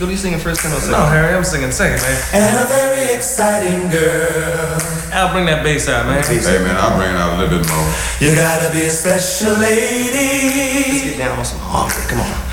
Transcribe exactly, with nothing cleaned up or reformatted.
What are you singing first, tenor, second? No, Harry, I'm singing second, man. And a very exciting girl. I'll bring that bass out, man. Hey, man, I'll bring it out a little bit more. You gotta be a special lady. Let's get down on some harmony. Come on.